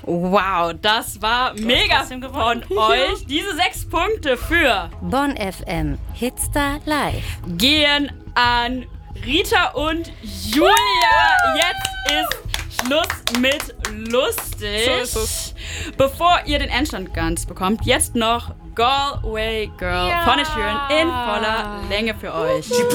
Wow, das war mega von euch. Diese 6 Punkte für Bonn FM Hitstar Live gehen an Rita und Julia. Jetzt ist Schluss mit lustig. So ist es. Bevor ihr den Endstand ganz bekommt, jetzt noch Galway Girl von der Schön in voller Länge für euch.